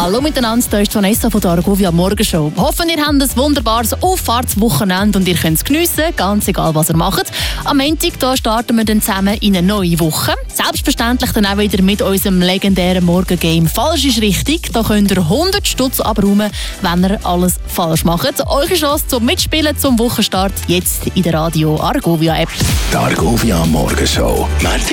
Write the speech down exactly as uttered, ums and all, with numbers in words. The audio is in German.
Hallo miteinander, hier ist Vanessa von der Argovia Morgenshow. Hoffen, ihr habt ein wunderbares Auffahrtswochenende und ihr könnt es geniessen, ganz egal was ihr macht. Am Montag da starten wir dann zusammen in eine neue Woche. Selbstverständlich dann auch wieder mit unserem legendären Morgengame «Falsch ist richtig». Da könnt ihr hundert Stutz abräumen, wenn ihr alles falsch macht. Eure Chance zum Mitspielen zum Wochenstart jetzt in der Radio Argovia App. Die Argovia Morgenshow, Montag